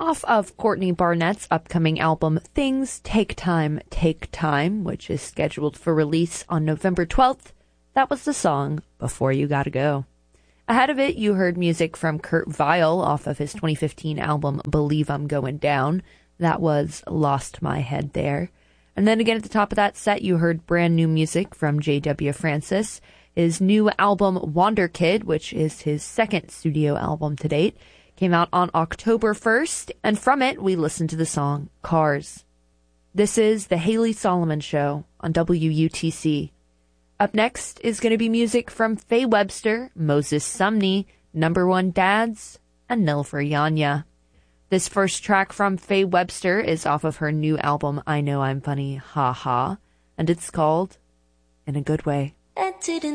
Off of Courtney Barnett's upcoming album, Things Take Time, which is scheduled for release on November 12th, that was the song Before You Gotta Go. Ahead of it, you heard music from Kurt Vile off of his 2015 album, Believe I'm Going Down. That was Lost My Head There. And then again at the top of that set, you heard brand new music from J.W. Francis. His new album, Wander Kid, which is his second studio album to date, came out on October 1st, and from it, we listened to the song Cars. This is The Haley Solomon Show on WUTC. Up next is going to be music from Faye Webster, Moses Sumney, Number One Dads, and Nilfer Yanya. This first track from Faye Webster is off of her new album, I Know I'm Funny, Ha Ha, and it's called In a Good Way.